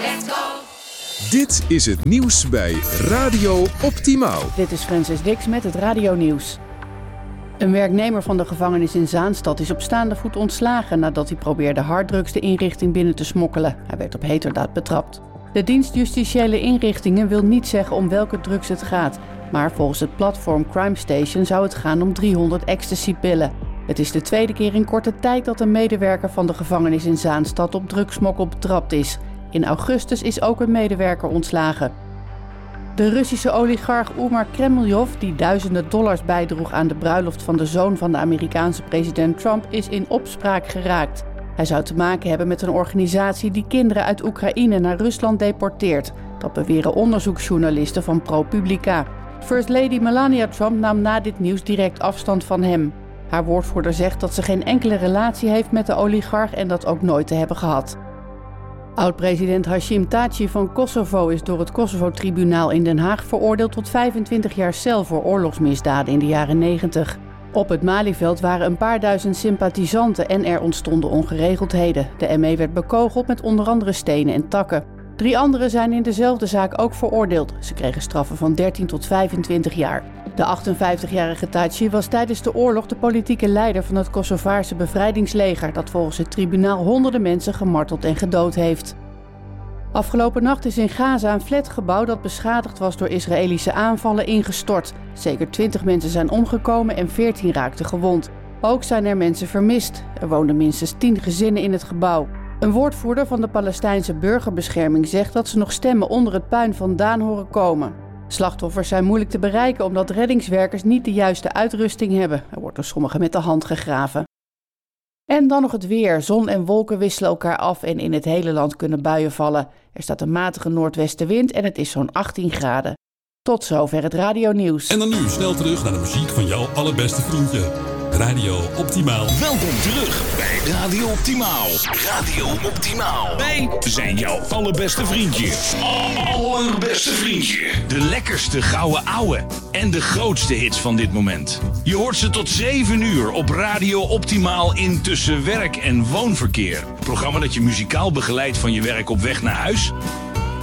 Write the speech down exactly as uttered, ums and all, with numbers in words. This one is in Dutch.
Let's go! Dit is het nieuws bij Radio Optimaal. Dit is Francis Dix met het radionieuws. Een werknemer van de gevangenis in Zaanstad is op staande voet ontslagen nadat hij probeerde harddrugs de inrichting binnen te smokkelen. Hij werd op heterdaad betrapt. De dienst Justitiële Inrichtingen wil niet zeggen om welke drugs het gaat, maar volgens het platform Crime Station zou het gaan om driehonderd ecstasypillen. Het is de tweede keer in korte tijd dat een medewerker van de gevangenis in Zaanstad op drugsmokkel betrapt is. In augustus is ook een medewerker ontslagen. De Russische oligarch Umar Kremljov, die duizenden dollars bijdroeg aan de bruiloft van de zoon van de Amerikaanse president Trump, is in opspraak geraakt. Hij zou te maken hebben met een organisatie die kinderen uit Oekraïne naar Rusland deporteert. Dat beweren onderzoeksjournalisten van ProPublica. First Lady Melania Trump nam na dit nieuws direct afstand van hem. Haar woordvoerder zegt dat ze geen enkele relatie heeft met de oligarch en dat ook nooit te hebben gehad. Oud-president Hashim Thaçi van Kosovo is door het Kosovo-tribunaal in Den Haag veroordeeld tot vijfentwintig jaar cel voor oorlogsmisdaden in de jaren negentig. Op het Malieveld waren een paar duizend sympathisanten en er ontstonden ongeregeldheden. De M E werd bekogeld met onder andere stenen en takken. Drie anderen zijn in dezelfde zaak ook veroordeeld. Ze kregen straffen van dertien tot vijfentwintig jaar. De achtenvijftigjarige Thaçi was tijdens de oorlog de politieke leider van het Kosovaarse bevrijdingsleger, dat volgens het tribunaal honderden mensen gemarteld en gedood heeft. Afgelopen nacht is in Gaza een flatgebouw dat beschadigd was door Israëlische aanvallen ingestort. Zeker twintig mensen zijn omgekomen en veertien raakten gewond. Ook zijn er mensen vermist. Er woonden minstens tien gezinnen in het gebouw. Een woordvoerder van de Palestijnse burgerbescherming zegt dat ze nog stemmen onder het puin vandaan horen komen. Slachtoffers zijn moeilijk te bereiken omdat reddingswerkers niet de juiste uitrusting hebben. Er wordt door sommigen met de hand gegraven. En dan nog het weer. Zon en wolken wisselen elkaar af en in het hele land kunnen buien vallen. Er staat een matige noordwestenwind en het is zo'n achttien graden. Tot zover het radionieuws. En dan nu snel terug naar de muziek van jouw allerbeste vriendje. Radio Optimaal. Welkom terug bij Radio Optimaal. Radio Optimaal. Wij zijn jouw allerbeste vriendje. Allerbeste vriendje. De lekkerste gouden ouwe. En de grootste hits van dit moment. Je hoort ze tot zeven uur op Radio Optimaal in tussen werk en woonverkeer. Programma dat je muzikaal begeleidt van je werk op weg naar huis